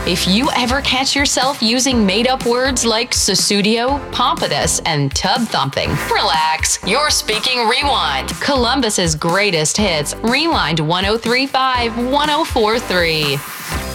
If you ever catch yourself using made-up words like Susudio, pompous, and tub thumping, relax. You're speaking Rewind, Columbus's greatest hits. Rewind 1035, 1043.